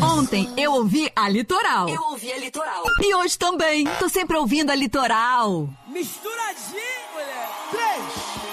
Ontem eu ouvi a Litoral. E hoje também. Tô sempre ouvindo a Litoral. Misturadinho, mulher. 3,